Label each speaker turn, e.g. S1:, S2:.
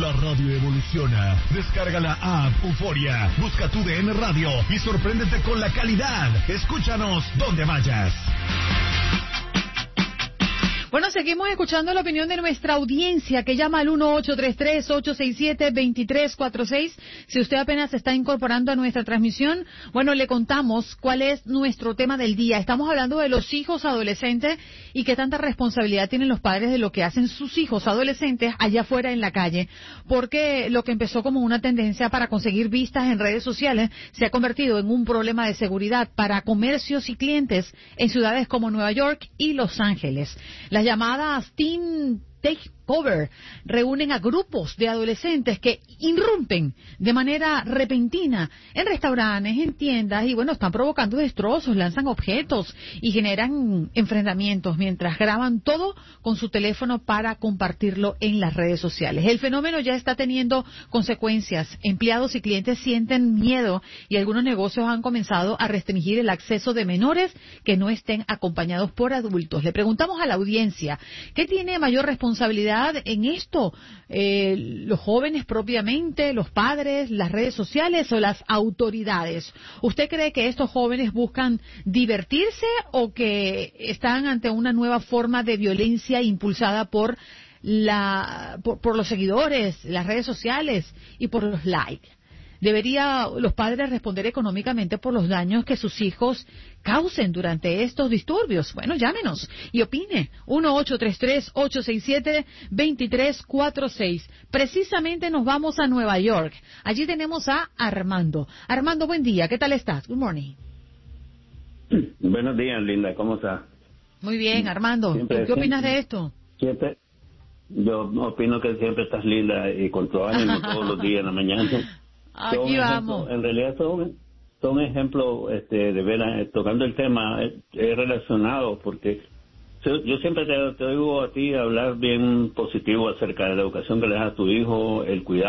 S1: La radio evoluciona. Descarga la app Euforia. Busca tu DN Radio y sorpréndete con la calidad. Escúchanos donde vayas.
S2: Bueno, seguimos escuchando la opinión de nuestra audiencia que llama al 1-833-867-2346. Si usted apenas se está incorporando a nuestra transmisión, bueno, le contamos cuál es nuestro tema del día. Estamos hablando de los hijos adolescentes y qué tanta responsabilidad tienen los padres de lo que hacen sus hijos adolescentes allá afuera en la calle. Porque lo que empezó como una tendencia para conseguir vistas en redes sociales se ha convertido en un problema de seguridad para comercios y clientes en ciudades como Nueva York y Los Ángeles. Las llamadas Teen Takeover reúnen a grupos de adolescentes que irrumpen de manera repentina en restaurantes, en tiendas y bueno, están provocando destrozos, lanzan objetos y generan enfrentamientos mientras graban todo con su teléfono para compartirlo en las redes sociales. El fenómeno ya está teniendo consecuencias. Empleados y clientes sienten miedo y algunos negocios han comenzado a restringir el acceso de menores que no estén acompañados por adultos. Le preguntamos a la audiencia, ¿qué tiene mayor responsabilidad en esto? ¿Los jóvenes propiamente, los padres, las redes sociales o las autoridades? ¿Usted cree que estos jóvenes buscan divertirse o que están ante una nueva forma de violencia impulsada por los seguidores, las redes sociales y por los likes? ¿Debería los padres responder económicamente por los daños que sus hijos causen durante estos disturbios? Bueno, llámenos y opine. 1-833-867-2346. Precisamente nos vamos a Nueva York. Allí tenemos a Armando. Armando, buen día. ¿Qué tal estás? Good morning.
S3: Buenos días, Linda. ¿Cómo estás?
S2: Muy bien, Armando. ¿Qué opinas de esto?
S3: Yo opino que siempre estás linda y con tu ánimo todos los días en la mañana.
S2: Aquí vamos.
S3: En realidad son ejemplos de veras, tocando el tema, es relacionado, porque yo siempre te oigo a ti hablar bien positivo acerca de la educación que le das a tu hijo, el cuidado